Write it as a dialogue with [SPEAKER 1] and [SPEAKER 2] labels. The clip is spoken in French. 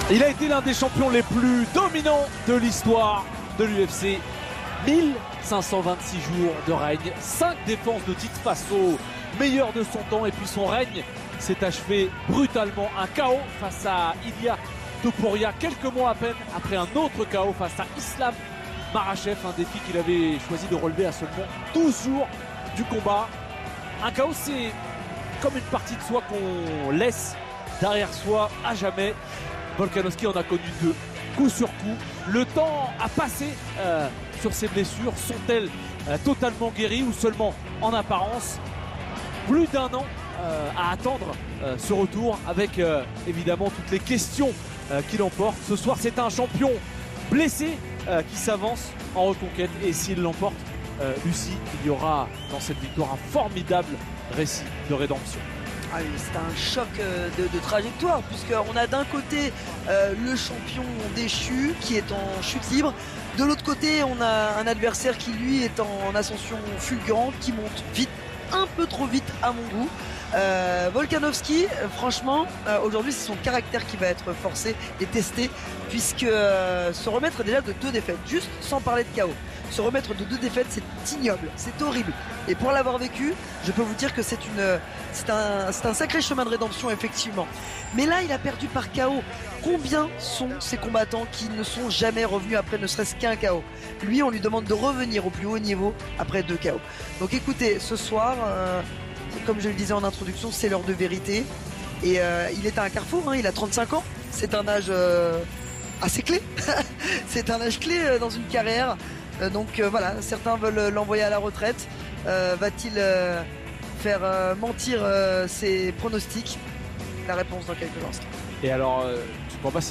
[SPEAKER 1] Il a été l'un des champions les plus dominants de l'histoire de l'UFC. 1526 jours de règne, 5 défenses de titre face au meilleur de son temps, et puis son règne s'est achevé brutalement. Un KO face à Ilia Topuria, quelques mois à peine après un autre KO face à Islam Makhachev, un défi qu'il avait choisi de relever à seulement 12 jours du combat. Un KO, c'est comme une partie de soi qu'on laisse derrière soi à jamais. Volkanovski en a connu deux, coup sur coup. Le temps a passé sur ses blessures. Sont-elles totalement guéries ou seulement en apparence? Plus d'1 an à attendre ce retour, avec évidemment toutes les questions qu'il emporte. Ce soir, c'est un champion blessé qui s'avance en reconquête. Et s'il l'emporte, Lucie, il y aura dans cette victoire un formidable récit de rédemption.
[SPEAKER 2] Ah oui, c'est un choc de trajectoire, puisqu'on a d'un côté le champion déchu qui est en chute libre. De l'autre côté, on a un adversaire qui lui est en ascension fulgurante, qui monte vite, un peu trop vite à mon goût. Volkanovski, franchement, aujourd'hui c'est son caractère qui va être forcé et testé, puisque se remettre déjà de 2 défaites, juste sans parler de KO, se remettre de 2 défaites, c'est ignoble, c'est horrible. Et pour l'avoir vécu, je peux vous dire que c'est un sacré chemin de rédemption, effectivement. Mais là, il a perdu par KO. Combien sont ces combattants qui ne sont jamais revenus après ne serait-ce qu'un KO? Lui, on lui demande de revenir au plus haut niveau après 2 KO. Donc écoutez, ce soir, comme je le disais en introduction, c'est l'heure de vérité. Et il est à un carrefour, hein, il a 35 ans. C'est un âge assez clé. C'est un âge clé dans une carrière. Donc voilà, certains veulent l'envoyer à la retraite. Va-t-il faire mentir ses pronostics? La réponse dans quelques instants.
[SPEAKER 1] Et alors, tu ne crois pas si